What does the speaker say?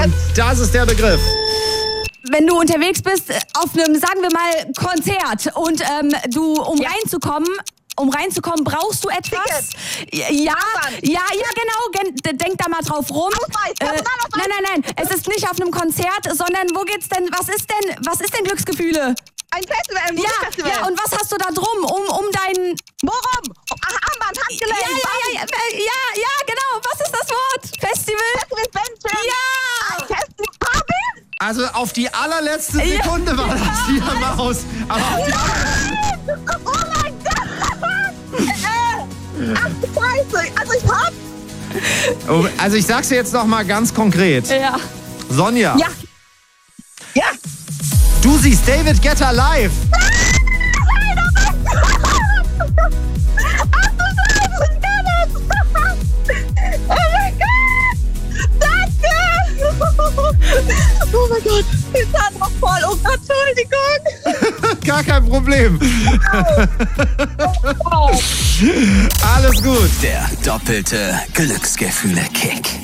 Das ist der Begriff. Wenn du unterwegs bist auf einem, sagen wir mal, Konzert und um reinzukommen, brauchst du etwas? Ja, genau. Denk da mal drauf rum. Nein. Es ist nicht auf einem Konzert, sondern wo geht's denn? Was ist denn Glücksgefühle? Ein Festival, ein Musikfestival. Ja, und was hast du da drum? Um dein... Worum? Armband, Handgelenk. Ja, genau. Was ist das Wort? Festival? Festival, Ja! ein Festival, Party? Also auf die allerletzte Sekunde war das hier Maus. Aber auf die Oh mein Gott! Ach, Scheiße. Also ich hab... Also ich sag's dir jetzt noch mal ganz konkret. Ja. Sonja. Ja. Du siehst David Guetta live. Nein, oh mein Gott! Ach du Scheiße, ich kann es! Oh mein Gott! Danke! Oh mein Gott, ich war noch voll. Oh Gott, Entschuldigung. Gar kein Problem. Alles gut. Der doppelte Glücksgefühle-Kick.